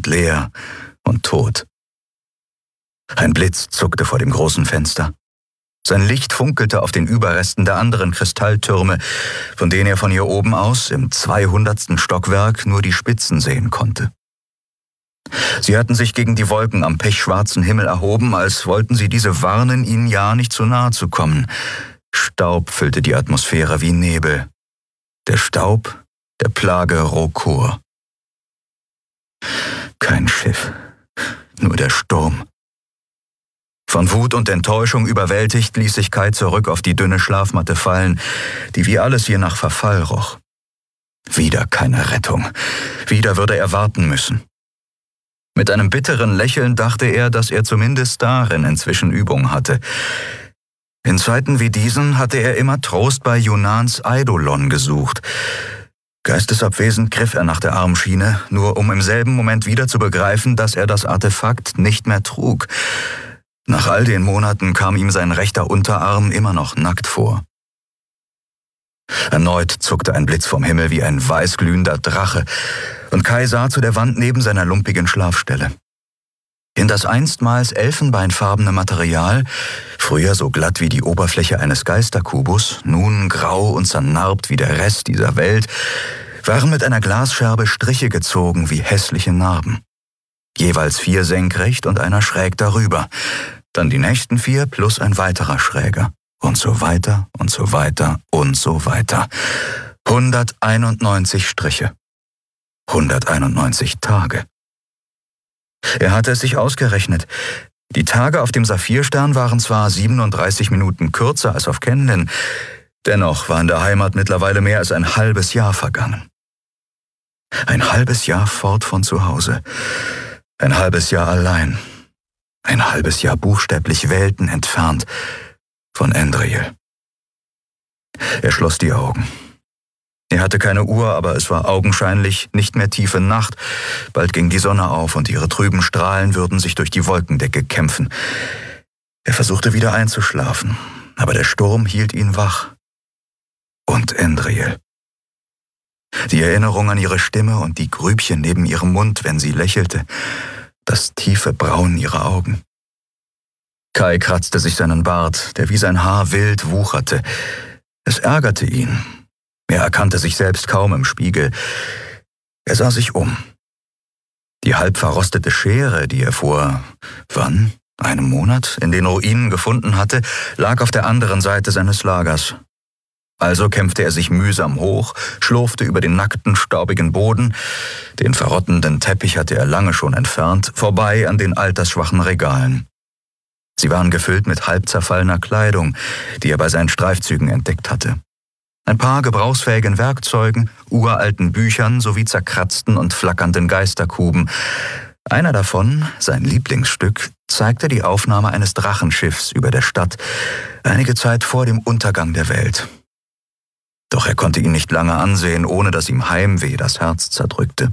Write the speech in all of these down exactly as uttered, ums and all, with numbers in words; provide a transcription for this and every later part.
und leer und tot. Ein Blitz zuckte vor dem großen Fenster. Sein Licht funkelte auf den Überresten der anderen Kristalltürme, von denen er von hier oben aus im zweihundertsten Stockwerk nur die Spitzen sehen konnte. Sie hatten sich gegen die Wolken am pechschwarzen Himmel erhoben, als wollten sie diese warnen, ihnen ja nicht zu nahe zu kommen. Staub füllte die Atmosphäre wie Nebel. Der Staub der Plage Rokor. Kein Schiff, nur der Sturm. Von Wut und Enttäuschung überwältigt ließ sich Kai zurück auf die dünne Schlafmatte fallen, die wie alles hier nach Verfall roch. Wieder keine Rettung. Wieder würde er warten müssen. Mit einem bitteren Lächeln dachte er, dass er zumindest darin inzwischen Übung hatte. In Zeiten wie diesen hatte er immer Trost bei Yunans Eidolon gesucht. Geistesabwesend griff er nach der Armschiene, nur um im selben Moment wieder zu begreifen, dass er das Artefakt nicht mehr trug. Nach all den Monaten kam ihm sein rechter Unterarm immer noch nackt vor. Erneut zuckte ein Blitz vom Himmel wie ein weißglühender Drache, und Kai sah zu der Wand neben seiner lumpigen Schlafstelle. In das einstmals elfenbeinfarbene Material, früher so glatt wie die Oberfläche eines Geisterkubus, nun grau und zernarbt wie der Rest dieser Welt, waren mit einer Glasscherbe Striche gezogen wie hässliche Narben. Jeweils vier senkrecht und einer schräg darüber, dann die nächsten vier plus ein weiterer schräger. Und so weiter und so weiter und so weiter. hunderteinundneunzig Striche. hunderteinundneunzig Tage. Er hatte es sich ausgerechnet. Die Tage auf dem Saphirstern waren zwar siebenunddreißig Minuten kürzer als auf Kenlin, dennoch war in der Heimat mittlerweile mehr als ein halbes Jahr vergangen. Ein halbes Jahr fort von zu Hause. Ein halbes Jahr allein. Ein halbes Jahr buchstäblich Welten entfernt von Endriel. Er schloss die Augen. Er hatte keine Uhr, aber es war augenscheinlich nicht mehr tiefe Nacht. Bald ging die Sonne auf und ihre trüben Strahlen würden sich durch die Wolkendecke kämpfen. Er versuchte wieder einzuschlafen, aber der Sturm hielt ihn wach. Und Endriel. Die Erinnerung an ihre Stimme und die Grübchen neben ihrem Mund, wenn sie lächelte, das tiefe Brauen ihrer Augen. Kai kratzte sich seinen Bart, der wie sein Haar wild wucherte. Es ärgerte ihn. Er erkannte sich selbst kaum im Spiegel. Er sah sich um. Die halb verrostete Schere, die er vor, wann, einem Monat, in den Ruinen gefunden hatte, lag auf der anderen Seite seines Lagers. Also kämpfte er sich mühsam hoch, schlurfte über den nackten, staubigen Boden, den verrottenden Teppich hatte er lange schon entfernt, vorbei an den altersschwachen Regalen. Sie waren gefüllt mit halb zerfallener Kleidung, die er bei seinen Streifzügen entdeckt hatte. Ein paar gebrauchsfähigen Werkzeugen, uralten Büchern sowie zerkratzten und flackernden Geisterkuben. Einer davon, sein Lieblingsstück, zeigte die Aufnahme eines Drachenschiffs über der Stadt, einige Zeit vor dem Untergang der Welt. Doch er konnte ihn nicht lange ansehen, ohne dass ihm Heimweh das Herz zerdrückte.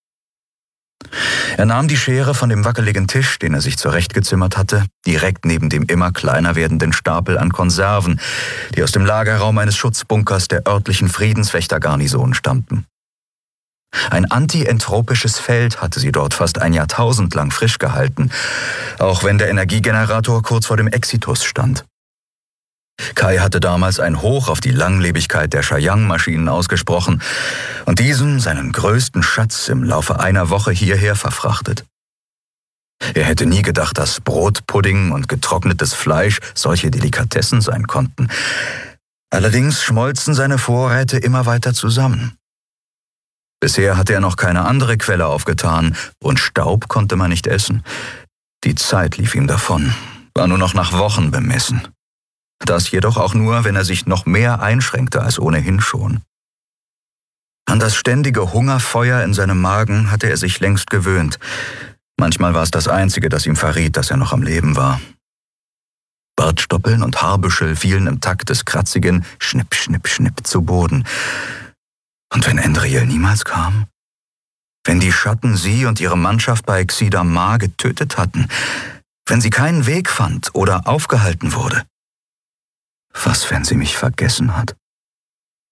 Er nahm die Schere von dem wackeligen Tisch, den er sich zurechtgezimmert hatte, direkt neben dem immer kleiner werdenden Stapel an Konserven, die aus dem Lagerraum eines Schutzbunkers der örtlichen Friedenswächtergarnison stammten. Ein antientropisches Feld hatte sie dort fast ein Jahrtausend lang frisch gehalten, auch wenn der Energiegenerator kurz vor dem Exitus stand. Kai hatte damals ein Hoch auf die Langlebigkeit der Shayang-Maschinen ausgesprochen und diesen, seinen größten Schatz, im Laufe einer Woche hierher verfrachtet. Er hätte nie gedacht, dass Brotpudding und getrocknetes Fleisch solche Delikatessen sein konnten. Allerdings schmolzen seine Vorräte immer weiter zusammen. Bisher hatte er noch keine andere Quelle aufgetan und Staub konnte man nicht essen. Die Zeit lief ihm davon, war nur noch nach Wochen bemessen. Das jedoch auch nur, wenn er sich noch mehr einschränkte als ohnehin schon. An das ständige Hungerfeuer in seinem Magen hatte er sich längst gewöhnt. Manchmal war es das Einzige, das ihm verriet, dass er noch am Leben war. Bartstoppeln und Haarbüschel fielen im Takt des kratzigen Schnipp, Schnipp, Schnipp zu Boden. Und wenn Endriel niemals kam? Wenn die Schatten sie und ihre Mannschaft bei Xidamar getötet hatten? Wenn sie keinen Weg fand oder aufgehalten wurde? Was, wenn sie mich vergessen hat?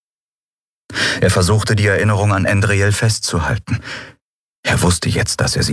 Er versuchte, die Erinnerung an Endriel festzuhalten. Er wusste jetzt, dass er sie